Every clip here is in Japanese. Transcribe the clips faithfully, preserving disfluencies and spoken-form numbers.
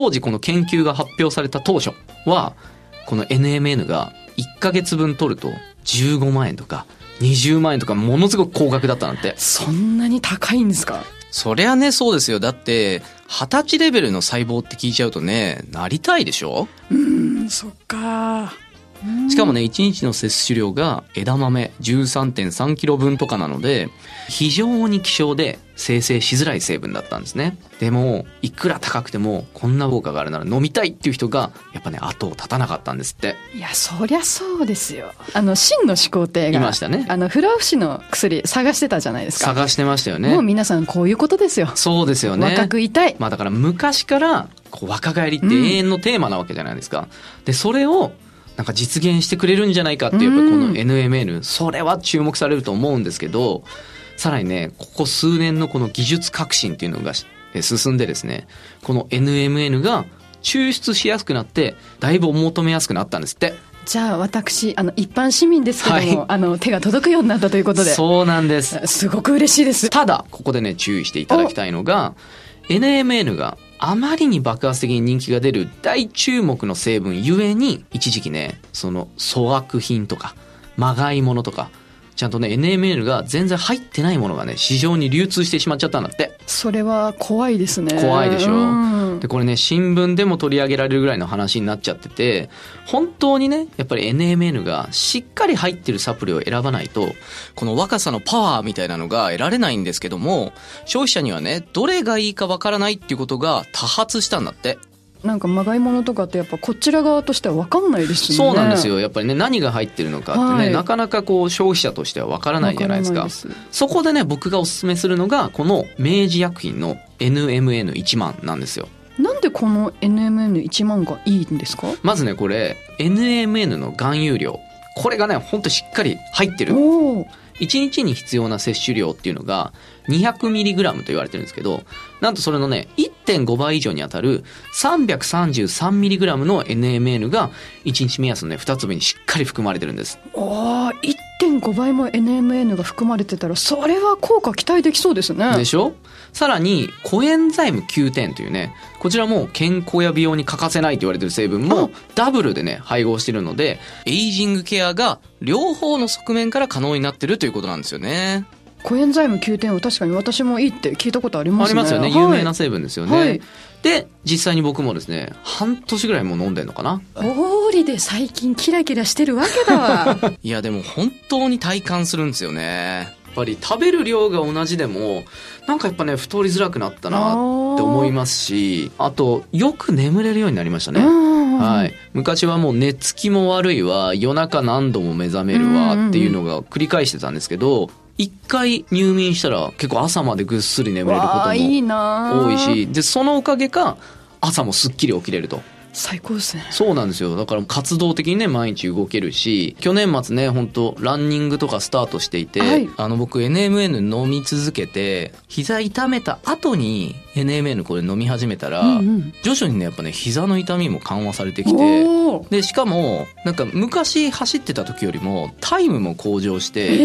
当時この研究が発表された当初はこの エヌエムエヌ がいっかげつぶん取るとじゅうごまんえんとかにじゅうまんえんとかものすごく高額だったなんて。 そんなに高いんですか？ そりゃね、そうですよ。だって二十歳レベルの細胞って聞いちゃうとね、なりたいでしょ。 うーん、そっか。 しかもね、いちにちの摂取量が枝豆 じゅうさんてんさんキロぶんとかなので非常に希少で生成しづらい成分だったんですね。でもいくら高くてもこんな効果があるなら飲みたいっていう人がやっぱね後を絶たなかったんですって。 いや、そりゃそうですよ。あの秦の始皇帝がいましたね。 あの不老不死の薬探してたじゃないですか。 探してましたよね。 もう皆さんこういうことですよ。 そうですよね。 若くいたい。 まあだから昔からこう若返りって永遠のテーマなわけじゃないですか、うん、でそれをなんか実現してくれるんじゃないかっていう、やっぱりこの エヌエムエヌ、それは注目されると思うんですけど、さらにねここ数年のこの技術革新っていうのが進んでですね、この エヌエムエヌ が抽出しやすくなってだいぶお求めやすくなったんですって。 じゃあ私あの一般市民ですけども、はい、あの手が届くようになったということで。 そうなんです。 すごく嬉しいです。 ただここでね注意していただきたいのが エヌエムエヌ があまりに爆発的に人気が出る大注目の成分ゆえに一時期ねその粗悪品とかまがいものとかちゃんとね エヌエムエヌ が全然入ってないものがね市場に流通してしまっちゃったんだって。 それは怖いですね。 怖いでしょ、うん、でこれね新聞でも取り上げられるぐらいの話になっちゃってて、本当にねやっぱり エヌエムエヌ がしっかり入ってるサプリを選ばないとこの若さのパワーみたいなのが得られないんですけども、消費者にはねどれがいいかわからないっていうことが多発したんだって。 なんかまがいものとかってやっぱこちら側としては分かんないですよね。 そうなんですよ。やっぱりね何が入ってるのかってね、はい、なかなかこう消費者としては分からないじゃないですか。です。そこでね僕がおすすめするのがこの明治薬品の エヌエムエヌいちまんなんですよ。 なんでこの エヌエムエヌいちまんがいいんですか？ まずねこれ エヌエムエヌ の含有量、これがねほんとしっかり入ってる。いちにちに必要な摂取量っていうのが にひゃくミリグラム と言われてるんですけど、なんとそれのね いってんごばい以上にあたる さんびゃくさんじゅうさんミリグラム の エヌエムエヌ がいちにち目安のねに粒にしっかり含まれてるんです。 おー、いってんごばいも エヌエムエヌ が含まれてたらそれは効果期待できそうですね。 でしょ。さらにコエンザイムきゅうてんというね、こちらも健康や美容に欠かせないと言われてる成分もダブルでね配合してるので、 エイジングケアが両方の側面から可能になってるということなんですよね。 コエンザイムきゅうてんは確かに私もいいって聞いたことありますね。 ありますよね、有名な成分ですよね、はい、で実際に僕もですね半年ぐらいもう飲んでんのかな。 道理で最近キラキラしてるわけだわいやでも本当に体感するんですよね。 やっぱり食べる量が同じでもなんかやっぱね太りづらくなったなって思いますし、あとよく眠れるようになりましたね。はい、昔はもう寝つきも悪いわ、夜中何度も目覚めるわっていうのが繰り返してたんですけど、一回入眠したら結構朝までぐっすり眠れることも多いし、でそのおかげか朝もすっきり起きれると。 最高ですね。 そうなんですよ。だから活動的にね毎日動けるし、去年末ね本当ランニングとかスタートしていて、はい、あの僕 エヌエムエヌ 飲み続けて膝痛めた後に エヌエムエヌ これ飲み始めたら、うんうん、徐々にねやっぱね膝の痛みも緩和されてきて、でしかもなんか昔走ってた時よりもタイムも向上して、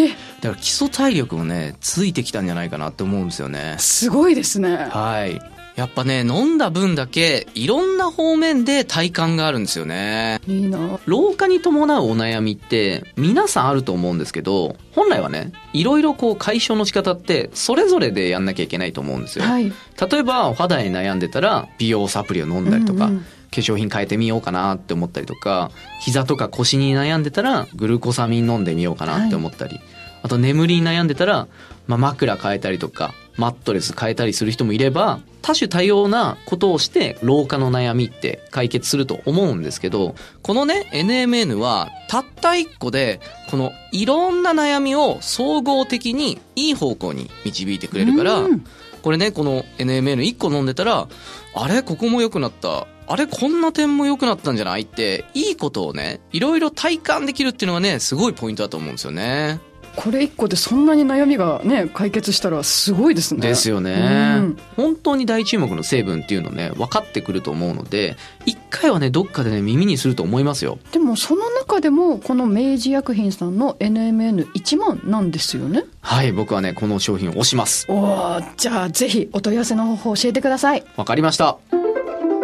だから基礎体力もねついてきたんじゃないかなって思うんですよね。 すごいですね。 はい、やっぱね飲んだ分だけいろんな方面で体感があるんですよね。 いいな。 老化に伴うお悩みって皆さんあると思うんですけど、本来はねいろいろこう解消の仕方ってそれぞれでやんなきゃいけないと思うんですよ、はい、例えばお肌に悩んでたら美容サプリを飲んだりとか、うんうん、化粧品変えてみようかなって思ったりとか、膝とか腰に悩んでたらグルコサミン飲んでみようかなって思ったり、はい、あと眠りに悩んでたら、まあ、枕変えたりとかマットレス変えたりする人もいれば、多種多様なことをして老化の悩みって解決すると思うんですけど、 このね エヌエムエヌ はたったいっこでこのいろんな悩みを総合的にいい方向に導いてくれるから、これねこの エヌエムエヌいっこ飲んでたら、あれここも良くなった、あれこんな点も良くなったんじゃないっていいことをねいろいろ体感できるっていうのがねすごいポイントだと思うんですよね。 これいっこでそんなに悩みがね解決したらすごいですね。 ですよね、うん、本当に大注目の成分っていうのね分かってくると思うので、一回はねどっかでね耳にすると思いますよ。 でもその中でもこの明治薬品さんの エヌエムエヌいちまんなんですよね。 はい、僕はねこの商品を推します。 おー、じゃあぜひお問い合わせの方法教えてください。 わかりました。